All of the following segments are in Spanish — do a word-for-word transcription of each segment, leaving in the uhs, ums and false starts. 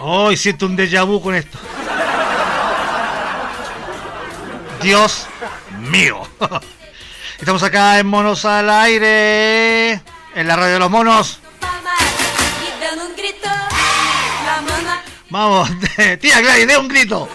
Hoy siento un déjà vu con esto. Dios mío. Estamos acá en Monos al Aire, en la radio de los monos. Vamos, tía Gladys, dé un grito.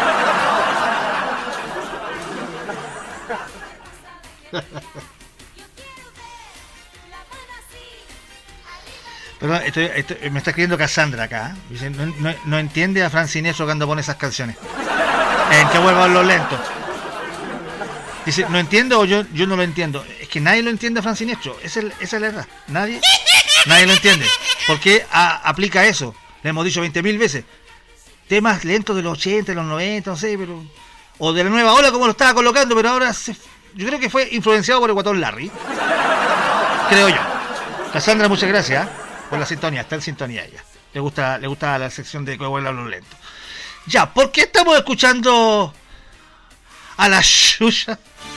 Perdón, estoy, estoy, me está escribiendo Cassandra acá. Dice, no, no, no entiende a Francinesco cuando pone esas canciones. En que vuelvan los lentos. Dice, no entiendo o yo, yo no lo entiendo. Es que nadie lo entiende a Francinesco. Esa es, esa es la verdad. Nadie, nadie lo entiende. ¿Por qué a, aplica eso? Le hemos dicho veinte mil veces. Temas lentos de los ochenta, de los noventa, no sé, pero... O de la nueva ola como lo estaba colocando, pero ahora se, yo creo que fue influenciado por el Guatón Larry. Creo yo. Cassandra, muchas gracias, ¿eh? Por la sintonía, está en sintonía ella. Le gusta, le gusta la sección de que vuela los lentos. Ya, ¿por qué estamos escuchando a la Xuxa?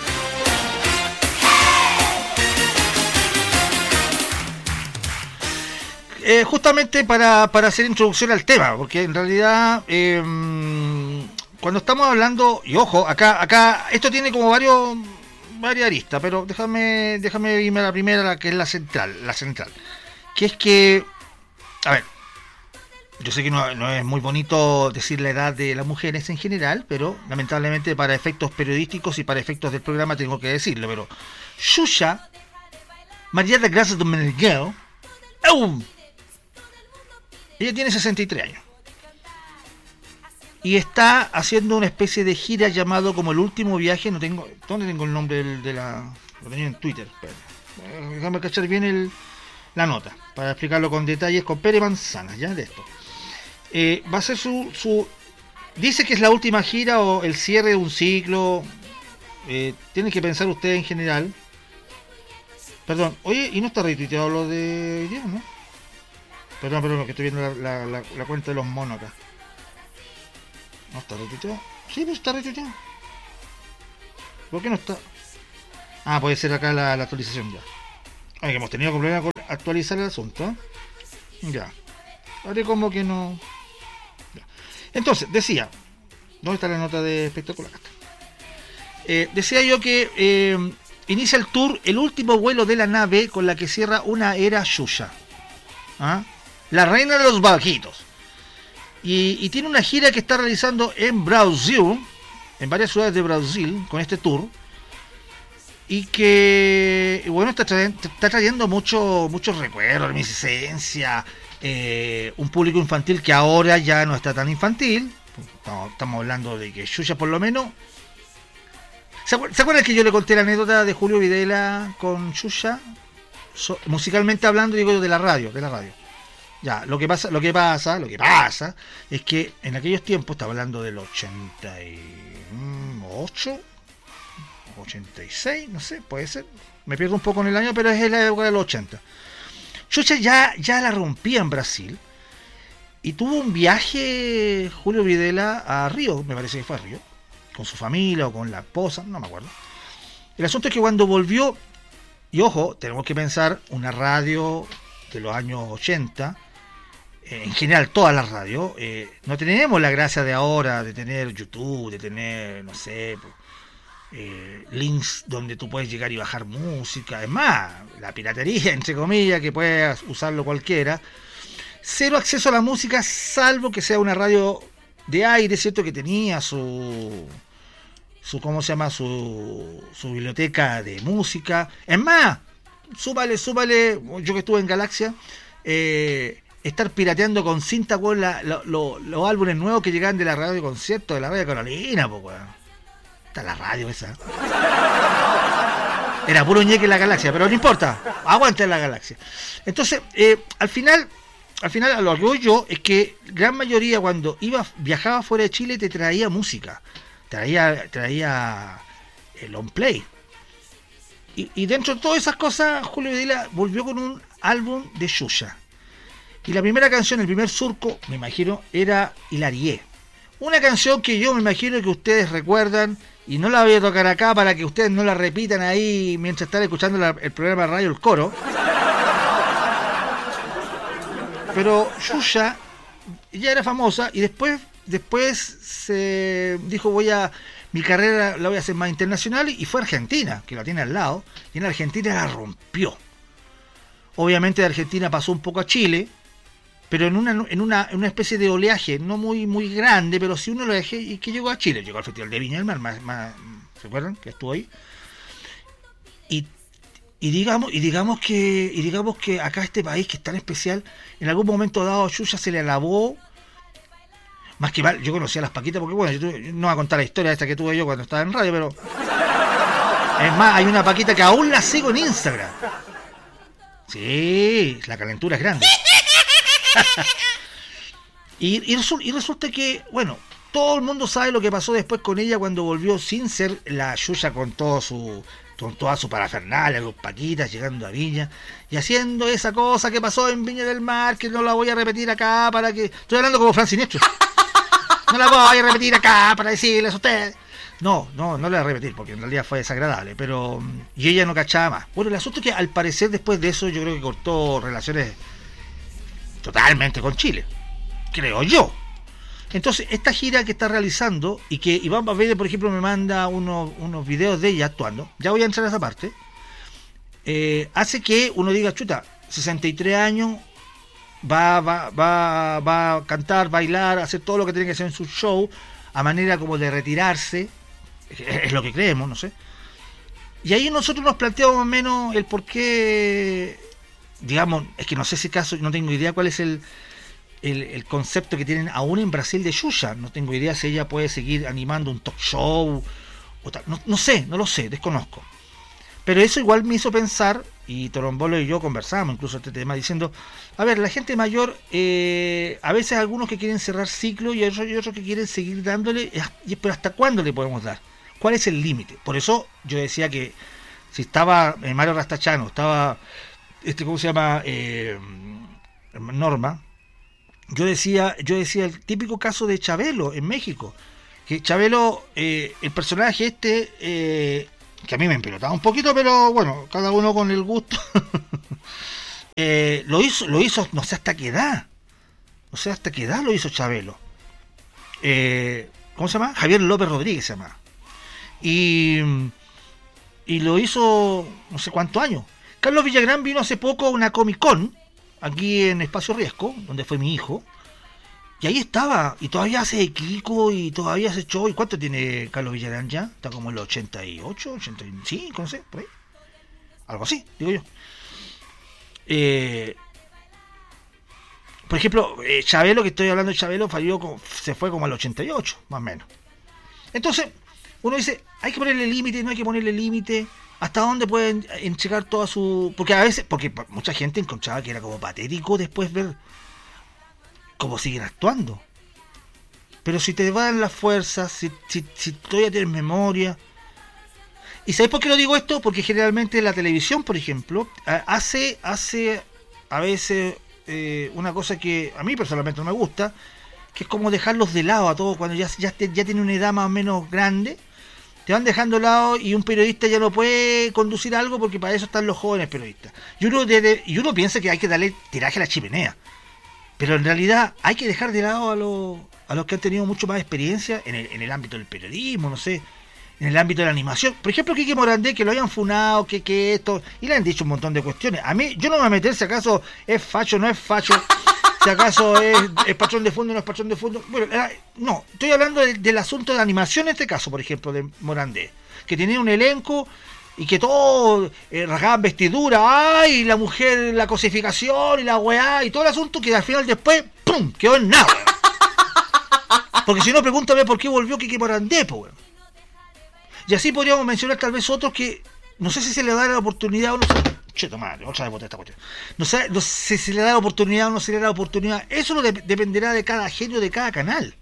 Eh, justamente para, para hacer introducción al tema, porque en realidad eh, cuando estamos hablando, y ojo, acá, acá esto tiene como varios varias aristas, pero déjame, déjame irme a la primera, la que es la central, la central. Que es que, a ver, yo sé que no, no es muy bonito decir la edad de las mujeres en general, pero lamentablemente para efectos periodísticos y para efectos del programa tengo que decirlo, pero Xuxa, María de Gracia Domenechero, ¡oh! Ella tiene sesenta y tres años. Y está haciendo una especie de gira llamado como El Último Viaje. No tengo, ¿dónde tengo el nombre del, de la...? Lo tenía en Twitter. Espera. Déjame cachar bien el, la nota, para explicarlo con detalles, con Pere Manzanas, ya de esto. Eh, va a ser su, su... Dice que es la última gira o el cierre de un ciclo. Eh, tiene que pensar usted en general. Perdón, oye, ¿y no está retuiteado lo de... ya, no? Perdón, perdón, que estoy viendo la, la, la, la cuenta de los monos acá. ¿No está retuiteado? Sí, pues está retuiteado. ¿Por qué no está? Ah, puede ser acá la, la actualización ya. Ay, que hemos tenido problemas con actualizar el asunto, ¿eh? Ya. Haré como que no... Ya. Entonces, decía... ¿Dónde está la nota de espectacular? Eh, decía yo que eh, inicia el tour El Último Vuelo de la Nave, con la que cierra una era Xuxa. ¿Ah? La reina de los bajitos. Y, y tiene una gira que está realizando en Brasil, en varias ciudades de Brasil, con este tour. Y que, y bueno, está trayendo, está trayendo mucho, muchos recuerdos, reminiscencia, eh, un público infantil que ahora ya no está tan infantil. Estamos, estamos hablando de que Xuxa, por lo menos. ¿Se acuerdan, ¿Se acuerdan que yo le conté la anécdota de Julio Videla con Xuxa? So, musicalmente hablando, digo de la radio, de la radio. Ya, lo que pasa, lo que pasa, lo que pasa es que en aquellos tiempos, estaba hablando del ochenta y ocho, ochenta y seis, no sé, puede ser, me pierdo un poco en el año, pero es en la época de los ochenta. Xuxa ya, ya la rompía en Brasil y tuvo un viaje Julio Videla a Río, me parece que fue a Río, con su familia o con la esposa, no me acuerdo. El asunto es que cuando volvió, y ojo, tenemos que pensar una radio de los años ochenta, eh, en general todas las radios, eh, no tenemos la gracia de ahora de tener YouTube, de tener, no sé, eh, links donde tú puedes llegar y bajar música. Es más, la piratería, entre comillas, que puedes usarlo cualquiera. Cero acceso a la música, salvo que sea una radio de aire, ¿cierto? Que tenía su... su ¿cómo se llama? Su, su biblioteca de música. Es más, súbale, súbale, yo que estuve en Galaxia, eh, estar pirateando con cinta con la, lo, lo, los álbumes nuevos que llegaban de la radio de concierto, de la radio Carolina, pues, weón. Está la radio esa. Era puro ñeque en la Galaxia, pero no importa, aguanta en la Galaxia. Entonces, eh, al final, al final, a lo que voy yo es que gran mayoría cuando iba, viajaba fuera de Chile te traía música, traía, traía el long play. Y, y dentro de todas esas cosas, Julio Videla volvió con un álbum de Xuxa. Y la primera canción, el primer surco, me imagino, era Hilarié. Una canción que yo me imagino que ustedes recuerdan, y no la voy a tocar acá para que ustedes no la repitan ahí mientras están escuchando la, el programa de radio El Coro. Pero Xuxa ella era famosa y después, después se dijo voy a, mi carrera la voy a hacer más internacional y fue a Argentina, que la tiene al lado, y en Argentina la rompió. Obviamente de Argentina pasó un poco a Chile, pero en una, en una, en una especie de oleaje, no muy, muy grande, pero sí un oleaje y que llegó a Chile, llegó al Festival de Viña del Mar, más, más, ¿se acuerdan? Que estuvo ahí. Y Y digamos, y digamos que, y digamos que acá este país que es tan especial, en algún momento dado Yuya se le alabó, más que mal, yo conocía a las Paquitas, porque bueno, yo tuve, no voy a contar la historia esta que tuve yo cuando estaba en radio, pero es más, hay una Paquita que aún la sigo en Instagram. Sí, la calentura es grande. y, y, resu- y resulta que, bueno, todo el mundo sabe lo que pasó después con ella cuando volvió sin ser la Yuya con todo su... con toda su parafernalia, con Paquitas llegando a Viña y haciendo esa cosa que pasó en Viña del Mar, que no la voy a repetir acá para que... Estoy hablando como Fran Sinestro. No la voy a repetir acá para decirles a ustedes. No, no, no la voy a repetir porque en realidad fue desagradable, pero... Y ella no cachaba más. Bueno, el asunto es que al parecer después de eso yo creo que cortó relaciones totalmente con Chile. Creo yo. Entonces, esta gira que está realizando y que Iván Valverde, por ejemplo, me manda unos, unos videos de ella actuando, ya voy a entrar a esa parte, eh, hace que uno diga, chuta, sesenta y tres años, va, va, va, va a cantar, bailar, hacer todo lo que tiene que hacer en su show, a manera como de retirarse, es lo que creemos, no sé. Y ahí nosotros nos planteamos más o menos el por qué, digamos, es que no sé si caso, no tengo idea cuál es el... El, el concepto que tienen aún en Brasil de Yuya. No tengo idea si ella puede seguir animando un talk show o tal. No, no sé, no lo sé, desconozco. Pero eso igual me hizo pensar, y Torombolo y yo conversamos incluso este tema, diciendo, a ver, la gente mayor, eh, a veces algunos que quieren cerrar ciclo y otros, y otros que quieren seguir dándole, pero ¿hasta cuándo le podemos dar? ¿Cuál es el límite? Por eso yo decía que si estaba eh, Mario Rastachano, estaba, este ¿cómo se llama? Eh, Norma, Yo decía, yo decía el típico caso de Chabelo en México, que Chabelo, eh, el personaje este, eh, que a mí me empelotaba un poquito, pero bueno, cada uno con el gusto, eh, lo hizo, lo hizo, no sé hasta qué edad, no sé hasta qué edad lo hizo Chabelo. Eh, ¿Cómo se llama? Javier López Rodríguez se llama. Y, y lo hizo no sé cuántos años. Carlos Villagrán vino hace poco a una Comic Con, aquí en Espacio Riesgo, donde fue mi hijo, y ahí estaba, y todavía hace Kiko, y todavía hace show. ¿Y cuánto tiene Carlos Villarán ya? Está como en los ochenta y ocho, ochenta y cinco, no sé, por ahí. Algo así, digo yo. Eh, por ejemplo, eh, Chabelo, que estoy hablando de Chabelo, falló, como, se fue como al ochenta y ocho, más o menos. Entonces, uno dice, hay que ponerle límite, no hay que ponerle límite. ¿Hasta dónde pueden entregar toda su...? Porque a veces, porque mucha gente encontraba que era como patético después ver cómo siguen actuando. Pero si te van las fuerzas, si, si, si todavía tienes memoria... ¿Y sabes por qué lo digo esto? Porque generalmente la televisión, por ejemplo, hace, hace a veces eh, una cosa que a mí personalmente no me gusta, que es como dejarlos de lado a todos cuando ya, ya, ya tiene una edad más o menos grande. Te van dejando de lado y un periodista ya no puede conducir algo porque para eso están los jóvenes periodistas. Y uno, de, de, y uno piensa que hay que darle tiraje a la chimenea. Pero en realidad hay que dejar de lado a, los, a los que han tenido mucho más experiencia en el, en el ámbito del periodismo, no sé, en el ámbito de la animación. Por ejemplo, Quique Morandé, que lo hayan funado, que, que esto, y le han dicho un montón de cuestiones. A mí, yo no me voy a meter si acaso es facho o no es facho, si acaso es, es patrón de fondo o no es patrón de fondo. Bueno, no, estoy hablando de, del asunto de animación en este caso, por ejemplo, de Morandé, que tenía un elenco y que todo eh, rasgaban vestidura, ay, la mujer, la cosificación y la weá y todo el asunto, que al final después, ¡pum!, quedó en nada. Porque si no, pregúntame por qué volvió Quique Morandé, po, weón. Y así podríamos mencionar tal vez otros que no sé si se le da la oportunidad o no se... Cheto madre, otra vez boté esta cuestión. No sé, no sé si se le da la oportunidad o no se le da la oportunidad. Eso no de- dependerá de cada genio, de cada canal.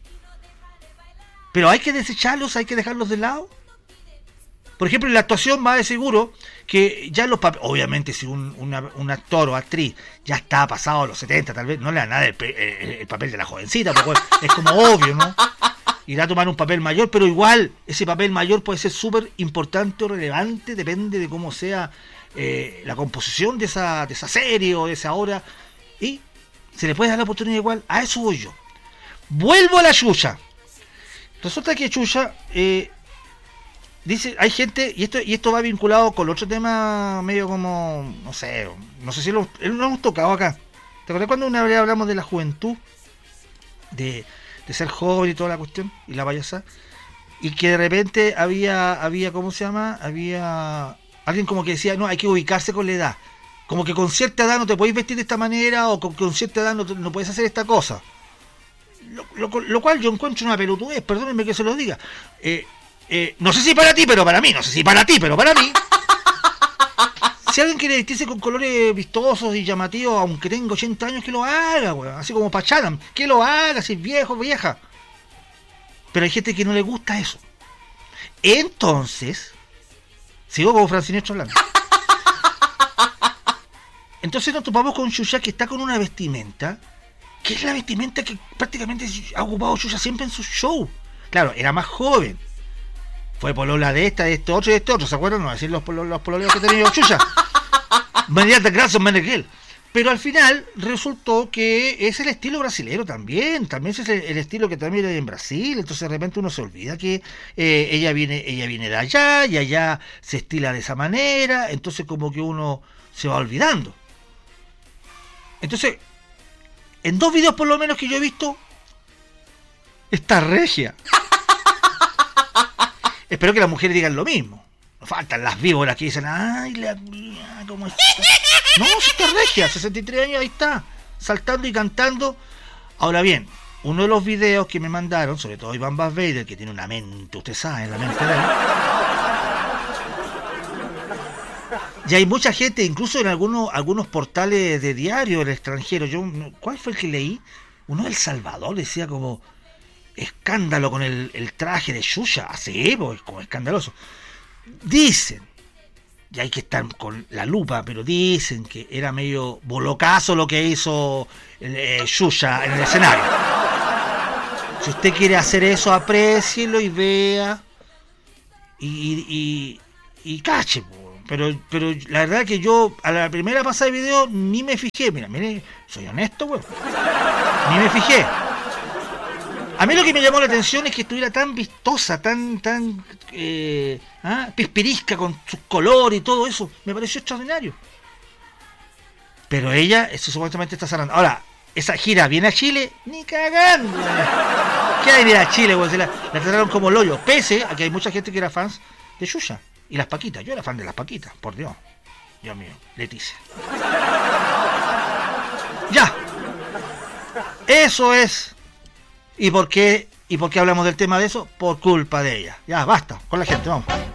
Pero hay que desecharlos, hay que dejarlos de lado. Por ejemplo, en la actuación va de seguro que ya los papeles... Obviamente, si un, una, un actor o actriz ya está pasado a los setenta, tal vez no le da nada el, el, el papel de la jovencita, porque es como obvio, ¿no? Irá a tomar un papel mayor, pero igual ese papel mayor puede ser súper importante o relevante, depende de cómo sea eh, la composición de esa, de esa serie o de esa obra. Y Se le puede dar la oportunidad igual. A eso voy yo. Vuelvo a la Yuya. Resulta que Yuya eh, dice, hay gente, y esto y esto va vinculado con otro tema medio como, no sé, no sé si lo, lo hemos tocado acá. ¿Te acuerdas cuando una vez hablamos de la juventud? De, de ser joven y toda la cuestión, y la payasa. Y que de repente había, había, ¿cómo se llama? Había alguien como que decía, no, hay que ubicarse con la edad. Como que con cierta edad no te podéis vestir de esta manera, o con, con cierta edad no, no puedes hacer esta cosa. Lo, lo, lo cual yo encuentro una pelotudez, perdónenme que se lo diga. Eh, eh, no sé si para ti, pero para mí. No sé si para ti, pero para mí. Si alguien quiere vestirse con colores vistosos y llamativos, aunque tenga ochenta años, que lo haga, weón. Así como Pachanam, que lo haga, si es viejo, vieja. Pero hay gente que no le gusta eso. Entonces, sigo como Francinestro hablando. Entonces nos topamos con Yuya, que está con una vestimenta, que es la vestimenta que prácticamente ha ocupado Yuya siempre en sus shows. Claro, era más joven. Fue polola de esta, de este otro y de este otro. ¿Se acuerdan? No decir los, polo, los pololeos que ha tenido Yuya. Mediante Grayson Meneghel. Pero al final resultó que es el estilo brasilero también. También es el, el estilo que también hay en Brasil. Entonces de repente uno se olvida que eh, ella viene ella viene de allá y allá se estila de esa manera. Entonces como que uno se va olvidando. Entonces, en dos videos por lo menos que yo he visto, está regia. Espero que las mujeres digan lo mismo. No faltan las víboras que dicen, ay, la mía, ¿cómo está? No, si está regia, sesenta y tres años, ahí está, saltando y cantando. Ahora bien, uno de los videos que me mandaron, sobre todo Iván Bass Vader, que tiene una mente, usted sabe, la mente de él. Y hay mucha gente, incluso en algunos algunos portales de diario del extranjero. Yo, ¿cuál fue el que leí? Uno del Salvador decía como escándalo con el, el traje de Yuya. Así, pues, como escandaloso. Dicen, y hay que estar con la lupa, pero dicen que era medio bolocazo lo que hizo eh, Yuya en el escenario. Si usted quiere hacer eso, aprécielo y vea y, y, y, y cache, pues. Pero, pero la verdad que yo a la primera pasada de video ni me fijé. Mira, mire, soy honesto, weón. Ni me fijé. A mí lo que me llamó la atención es que estuviera tan vistosa, tan, tan eh, ¿ah? pispirisca con sus colores y todo eso. Me pareció extraordinario. Pero ella, eso supuestamente está sanando. Ahora, esa gira viene a Chile, ni cagando. ¿Qué hay de ir a Chile, weón? La, la trataron como el hoyo. Pese a que hay mucha gente que era fans de Yuya. Y las Paquitas, yo era fan de las Paquitas, por Dios. Dios mío, Leticia. Ya. Eso es. ¿Y por qué? ¿Y por qué hablamos del tema de eso? Por culpa de ella. Ya, basta, con la gente, vamos.